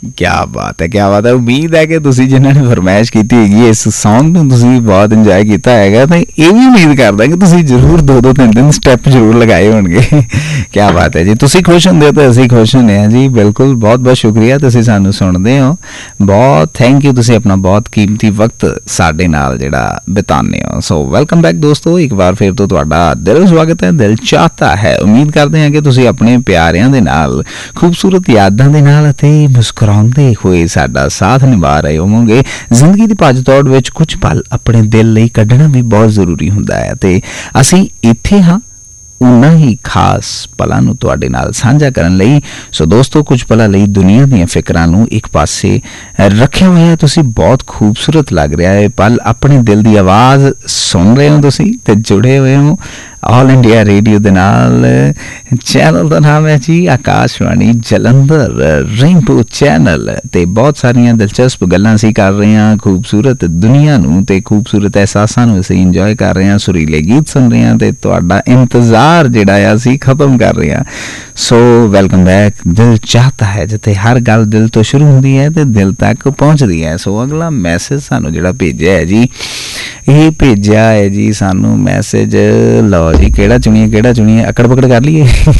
क्या बात है, क्या बात है। उम्मीद है कि ਤੁਸੀਂ ਜਿਨ੍ਹਾਂ ਨੇ ਫਰਮਾਇਸ਼ ਕੀਤੀ ਹੈਗੀ ਇਸ ਸੌਂਗ ਨੂੰ ਤੁਸੀਂ ਬਹੁਤ ਇੰਜੋਏ ਕੀਤਾ ਹੈਗਾ ਤੇ ਇਹ ਵੀ ਉਮੀਦ ਕਰਦਾ ਕਿ ਤੁਸੀਂ ਜ਼ਰੂਰ 2-2 3-3 ਸਟੈਪ ਜ਼ਰੂਰ ਲਗਾਏ ਹੋਣਗੇ। क्या बात है जी, ਤੁਸੀਂ ਖੁਸ਼ ਹੁੰਦੇ ਹੋ ਤਾਂ ਅਸੀਂ ਖੁਸ਼ ਹੁੰਦੇ ਹਾਂ ਜੀ। ਬਿਲਕੁਲ, ਬਹੁਤ ਬਹੁਤ ਸ਼ੁਕਰੀਆ ਤੁਸੀਂ ਸਾਨੂੰ ਸੁਣਦੇ ਹੋ। ਬਹੁਤ ਥੈਂਕ ਯੂ, ਤੁਸੀਂ ਆਪਣਾ ਬਹੁਤ ਕੀਮਤੀ ਵਕਤ ਸਾਡੇ ਨਾਲ ਜਿਹੜਾ ਬਿਤਾਉਂਦੇ ਹੋ। ਸੋ ਵੈਲਕਮ ਬੈਕ ਦੋਸਤੋ, ਇੱਕ ਵਾਰ ਫਿਰ ਤੋਂ ਤੁਹਾਡਾ ਦਿਲ ਸਵਾਗਤ ਹੈ, ਦਿਲ ਚਾਹਤਾ ਹੈ। ਉਮੀਦ ਕਰਦੇ ਹਾਂ ਕਿ ਤੁਸੀਂ ਆਪਣੇ ਪਿਆਰਿਆਂ ਦੇ ਨਾਲ ਖੂਬਸੂਰਤ ਯਾਦਾਂ ਦੇ ਨਾਲ ਅਤੇ ਮੁਸਕਰਾਉਂਦੇ ਹੋਏ ਸਾਡਾ ਸਾਥ ਨਿਭਾ ਰਹੇ ਹੋਵੋਗੇ। ਜ਼ਿੰਦਗੀ ਦੀ ਭੱਜ ਦੌੜ ਵਿੱਚ ਕੁਝ ਪਲ ਆਪਣੇ ਦਿਲ ਲਈ ਕੱਢਣਾ ਵੀ ਬਹੁਤ ਜ਼ਰੂਰੀ ਹੁੰਦਾ ਹੈ ਤੇ ਅਸੀਂ ਇੱਥੇ ਹਾਂ ਉਨਾ ਹੀ ਖਾਸ ਪਲਾਂ ਨੂੰ ਤੁਹਾਡੇ ਨਾਲ ਸਾਂਝਾ ਕਰਨ ਲਈ। ਸੋ ਦੋਸਤੋ, ਕੁਝ ਪਲਾਂ ਲਈ ਦੁਨੀਆ ਦੀਆਂ ਫਿਕਰਾਂ ਨੂੰ ਇੱਕ ਪਾਸੇ ਰੱਖਿਆ ਹੋਇਆ ਤੁਸੀਂ ਬਹੁਤ ਖੂਬਸੂਰਤ ਲੱਗ ਰਿਹਾ ਹੈ ਪਲ। ਆਪਣੇ ਦਿਲ ਦੀ ਆਵਾਜ਼ ਸੁਣ ਰਹੇ ਹੋ ਤੁਸੀਂ ਤੇ ਜੁੜੇ ਹੋਏ ਹੋ ਆਲ ਇੰਡੀਆ ਰੇਡੀਓ ਦੇ ਨਾਲ। ਚੈਨਲ ਦਾ ਨਾਮ ਹੈ ਜੀ ਆਕਾਸ਼ਵਾਣੀ ਜਲੰਧਰ ਰੇਨਬੋ ਚੈਨਲ ਤੇ ਬਹੁਤ ਸਾਰੀਆਂ ਦਿਲਚਸਪ ਗੱਲਾਂ ਅਸੀਂ ਕਰ ਰਹੇ ਹਾਂ। ਖੂਬਸੂਰਤ ਦੁਨੀਆ ਨੂੰ ਤੇ ਖੂਬਸੂਰਤ ਅਹਿਸਾਸਾਂ ਨੂੰ ਅਸੀਂ ਇੰਜੋਏ ਕਰ ਰਹੇ ਹਾਂ, ਸੁਰੀਲੇ ਗੀਤ ਸੁਣ ਰਹੇ ਹਾਂ ਤੇ ਤੁਹਾਡਾ ਇੰਤਜ਼ਾਰ ਜਿਹੜਾ ਆ ਅਸੀਂ ਖਤਮ ਕਰ ਰਹੇ ਹਾਂ। ਸੋ ਵੈਲਕਮ ਬੈਕ। ਦਿਲ ਚਾਹਤਾ ਹੈ ਜਿੱਥੇ ਹਰ ਗੱਲ ਦਿਲ ਤੋਂ ਸ਼ੁਰੂ ਹੁੰਦੀ ਹੈ ਤੇ ਦਿਲ ਤੱਕ ਪਹੁੰਚਦੀ ਹੈ। ਸੋ ਅਗਲਾ ਮੈਸੇਜ ਸਾਨੂੰ ਜਿਹੜਾ ਭੇਜਿਆ ਹੈ ਜੀ, ਇਹ ਭੇਜਿਆ ਹੈ ਜੀ ਸਾਨੂੰ ਮੈਸੇਜ। ਲਓ ਜੀ, ਕਿਹੜਾ ਚੁਣੀਏ ਅਕੜ ਪਕੜ ਕਰ ਲਈਏ।